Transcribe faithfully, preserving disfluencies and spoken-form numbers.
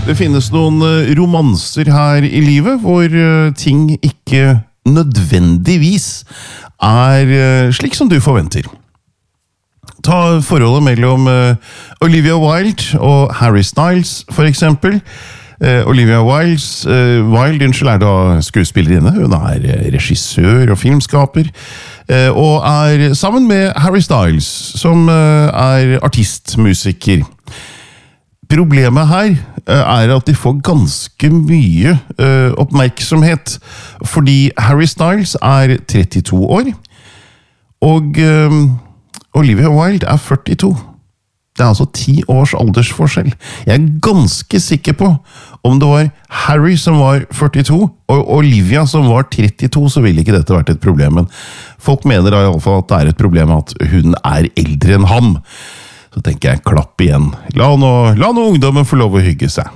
Det finnes noen romanser her i livet hvor ting ikke nødvendigvis er slik som du forventer. Ta forholdet mellom Olivia Wilde og Harry Styles, for eksempel. Olivia Wildes, Wilde unnskyld, er da skuespillerinne. Hun er regissør og filmskaper, og er sammen med Harry Styles, som er artistmusiker. Problemet her er at de får ganske mye oppmerksomhet, fordi Harry Styles er trettito år, og Olivia Wilde er førtito. Det er altså ti års aldersforskjell. Jeg er ganske sikker på om det var Harry som var førtito, og Olivia som var trettito, så ville ikke dette vært et problem. Men folk mener da i alle fall at det er et problem at hun er eldre enn ham. Så tenker jeg, klapp igjen. La nå, la nå ungdommen få lov å hygge seg.